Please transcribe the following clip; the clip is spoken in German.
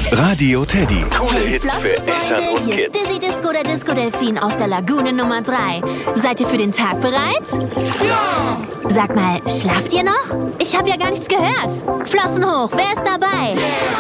Radio Teddy. Coole Hits für Eltern und Hier ist Kids. Dizzy Disco, der Disco-Delfin aus der Lagune Nummer 3. Seid ihr für den Tag bereit? Ja! Sag mal, schlaft ihr noch? Ich habe ja gar nichts gehört. Flossen hoch, wer ist dabei?